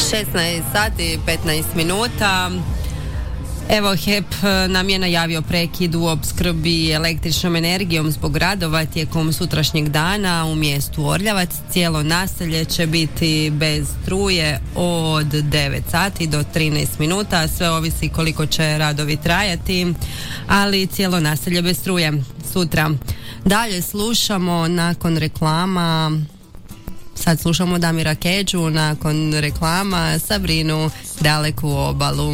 16 sati 15 minuta. Evo, HEP nam je najavio prekid u opskrbi električnom energijom zbog radova tijekom sutrašnjeg dana u mjestu Orljavac. Cijelo naselje će biti bez struje od 9 sati do 13 minuta. Sve ovisi koliko će radovi trajati, ali cijelo naselje bez struje sutra. Dalje slušamo nakon reklama. Sad slušamo Damira Kedžu, nakon reklama Sabrinu Daleku obalu.